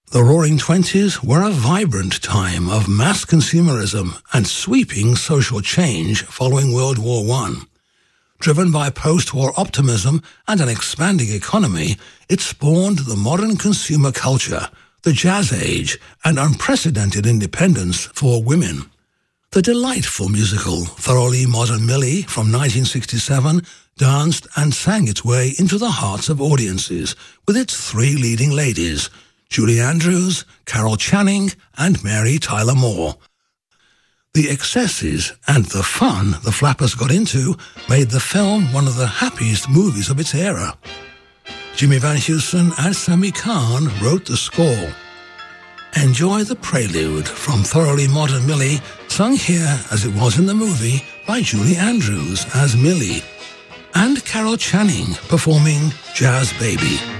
The Roaring Twenties were a vibrant time of mass consumerism and sweeping social change following World War I. Driven by post-war optimism and an expanding economy, it spawned the modern consumer culture, the jazz age, and unprecedented independence for women. The delightful musical Thoroughly Modern Millie from 1967 danced and sang its way into the hearts of audiences with its three leading ladies, Julie Andrews, Carol Channing, and Mary Tyler Moore. The excesses and the fun the Flappers got into made the film one of the happiest movies of its era. Jimmy Van Heusen and Sammy Cahn wrote the score. Enjoy the prelude from Thoroughly Modern Millie, sung here as it was in the movie by Julie Andrews as Millie, and Carol Channing performing Jazz Baby.